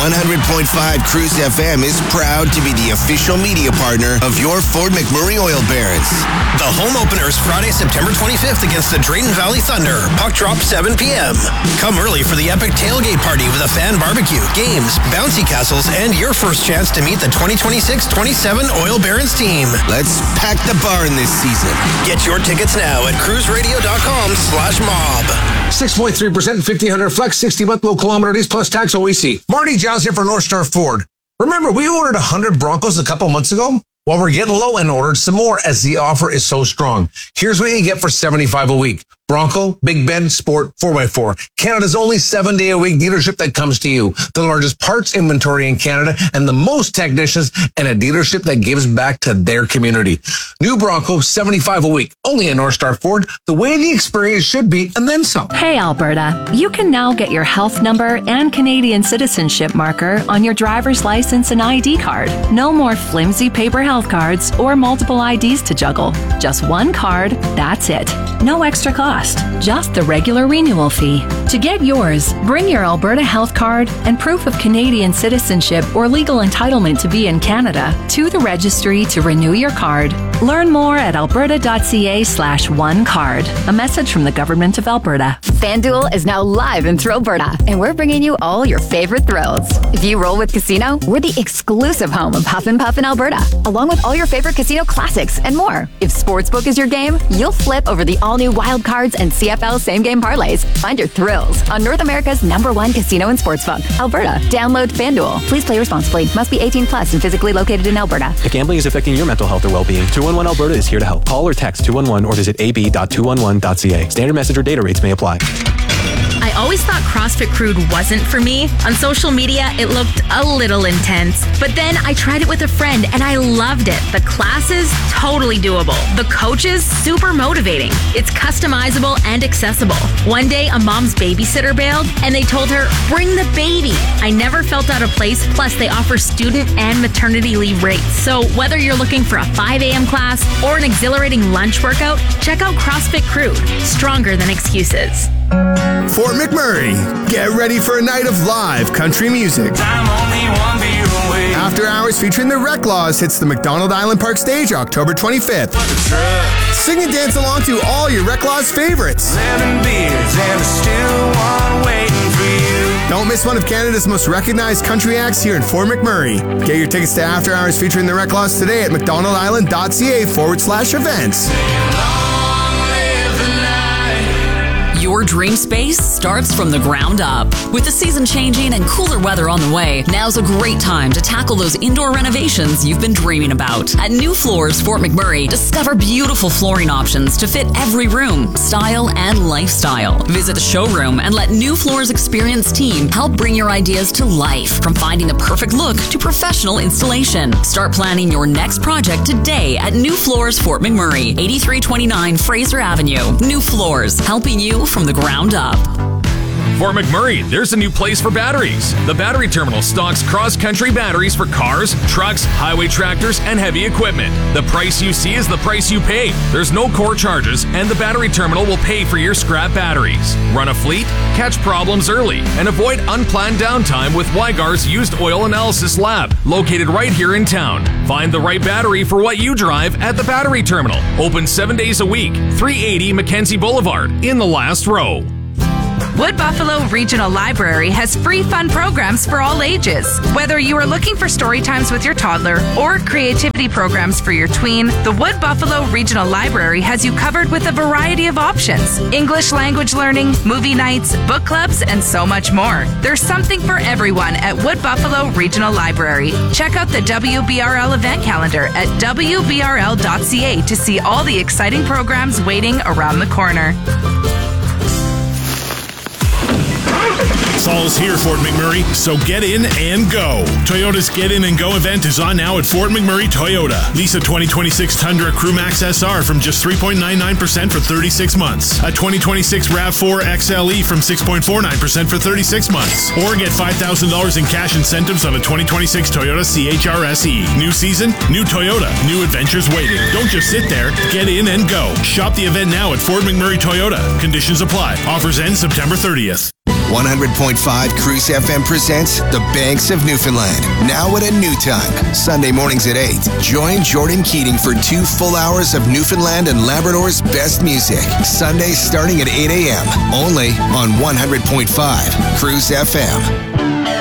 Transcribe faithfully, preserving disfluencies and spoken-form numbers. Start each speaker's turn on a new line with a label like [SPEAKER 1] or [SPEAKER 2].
[SPEAKER 1] one hundred point five Cruise F M is proud to be the official media partner of your Fort McMurray Oil Barons.
[SPEAKER 2] The home opener is Friday, September twenty-fifth against the Drayton Valley Thunder. Puck drop seven p.m. Come early for the epic tailgate party with a fan barbecue, games, bouncy castles, and your first chance to meet the twenty twenty-six twenty-seven Oil Barons team.
[SPEAKER 1] Let's pack the barn this season.
[SPEAKER 2] Get your tickets now at cruiseradio.com slash mob.
[SPEAKER 3] six point three percent fifteen hundred flex, sixty month low kilometers plus tax O E C. Marty Giles here for North Star Ford. Remember, we ordered one hundred Broncos a couple months ago? Well, we're getting low and ordered some more as the offer is so strong. Here's what you get for seventy-five dollars a week. Bronco, Big Ben, Sport, four by four. Canada's only seven-day-a-week dealership that comes to you. The largest parts inventory in Canada and the most technicians, and a dealership that gives back to their community. New Bronco, seventy-five dollars a week. Only at North Star Ford. The way the experience should be, and then some.
[SPEAKER 4] Hey, Alberta. You can now get your health number and Canadian citizenship marker on your driver's license and I D card. No more flimsy paper health cards or multiple I Ds to juggle. Just one card, that's it. No extra cost. Just the regular renewal fee. To get yours, bring your Alberta health card and proof of Canadian citizenship or legal entitlement to be in Canada to the registry to renew your card. Learn more at alberta.ca slash one card. A message from the Government of Alberta.
[SPEAKER 5] FanDuel is now live in Thrillberta, and we're bringing you all your favorite thrills. If you roll with Casino, we're the exclusive home of Huff and Puff in Alberta, along with all your favorite casino classics and more. If Sportsbook is your game, you'll flip over the all-new Wild Cards and C F L same-game parlays. Find your thrills on North America's number one casino and sportsbook, Alberta. Download FanDuel. Please play responsibly. Must be eighteen plus and physically located in Alberta.
[SPEAKER 6] If gambling is affecting your mental health or well-being, two one one Alberta is here to help. Call or text two one one or visit a b dot two one one dot c a. Standard message or data rates may apply.
[SPEAKER 7] I always thought CrossFit Crude wasn't for me. On social media, it looked a little intense. But then I tried it with a friend and I loved it. The classes, totally doable. The coaches, super motivating. It's customizable and accessible. One day, a mom's babysitter bailed and they told her, bring the baby. I never felt out of place. Plus, they offer student and maternity leave rates. So whether you're looking for a five a.m. class or an exhilarating lunch workout, check out CrossFit Crude. Stronger than excuses.
[SPEAKER 8] Fort McMurray, get ready for a night of live country music.
[SPEAKER 9] I'm only one beer away.
[SPEAKER 8] After Hours featuring the Reclaws hits the McDonald Island Park stage October twenty-fifth. Sing and dance along to all your Reclaws favorites.
[SPEAKER 9] Seven beers and there's still one waiting for you.
[SPEAKER 8] Don't miss one of Canada's most recognized country acts here in Fort McMurray. Get your tickets to After Hours featuring the Reclaws today at mcdonaldisland.ca forward slash events.
[SPEAKER 10] Your dream space starts from the ground up. With the season changing and cooler weather on the way, now's a great time to tackle those indoor renovations you've been dreaming about. At New Floors Fort McMurray, discover beautiful flooring options to fit every room, style, and lifestyle. Visit the showroom and let New Floors experienced team help bring your ideas to life, from finding the perfect look to professional installation. Start planning your next project today at New Floors Fort McMurray, eighty-three twenty-nine Fraser Avenue. New Floors, helping you from the ground up.
[SPEAKER 11] Fort McMurray, there's a new place for batteries. The Battery Terminal stocks cross-country batteries for cars, trucks, highway tractors, and heavy equipment. The price you see is the price you pay. There's no core charges, and the Battery Terminal will pay for your scrap batteries. Run a fleet, catch problems early, and avoid unplanned downtime with Wygar's Used Oil Analysis Lab, located right here in town. Find the right battery for what you drive at the Battery Terminal. Open seven days a week, three eighty Mackenzie Boulevard, in the last row.
[SPEAKER 12] Wood Buffalo Regional Library has free fun programs for all ages. Whether you are looking for story times with your toddler or creativity programs for your tween, the Wood Buffalo Regional Library has you covered with a variety of options. English language learning, movie nights, book clubs, and so much more. There's something for everyone at Wood Buffalo Regional Library. Check out the W B R L event calendar at w b r l dot c a to see all the exciting programs waiting around the corner.
[SPEAKER 13] Fall's here, Fort McMurray, so get in and go. Toyota's Get In and Go event is on now at Fort McMurray Toyota. Lease a twenty twenty-six Tundra Crewmax S R from just three point nine nine percent for thirty-six months. A twenty twenty-six RAV four X L E from six point four nine percent for thirty-six months. Or get five thousand dollars in cash incentives on a twenty twenty-six Toyota C H R S E. New season, new Toyota, new adventures waiting. Don't just sit there, get in and go. Shop the event now at Fort McMurray Toyota. Conditions apply. Offers end September thirtieth.
[SPEAKER 1] one hundred point five Cruise F M presents The Banks of Newfoundland. Now at a new time. Sunday mornings at eight. Join Jordan Keating for two full hours of Newfoundland and Labrador's best music. Sundays starting at eight a.m. Only on one hundred point five Cruise F M.